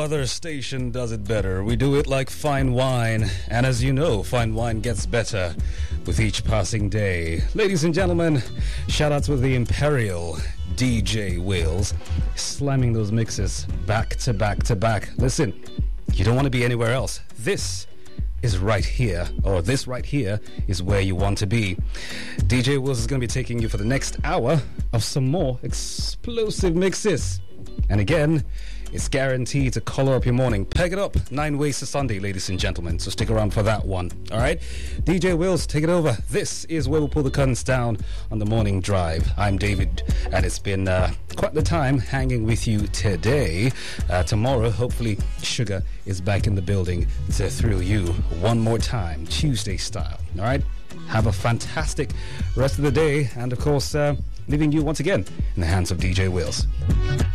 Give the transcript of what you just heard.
other station does it better. We do it like fine wine. And as you know, fine wine gets better with each passing day. Ladies and gentlemen, shout out to the Imperial DJ Wills, slamming those mixes back to back to back. Listen, you don't want to be anywhere else. This is right here, or this right here is where you want to be. DJ Wills is going to be taking you for the next hour of some more explosive mixes. And again, it's guaranteed to color up your morning. Peg it up 9 ways to Sunday, ladies and gentlemen. So stick around for that one. All right? DJ Wills, take it over. This is where we pull the curtains down on the morning drive. I'm David, and it's been quite the time hanging with you today. Tomorrow, hopefully, Sugar is back in the building to thrill you one more time, Tuesday style. All right? Have a fantastic rest of the day. And, of course, leaving you once again in the hands of DJ Wills.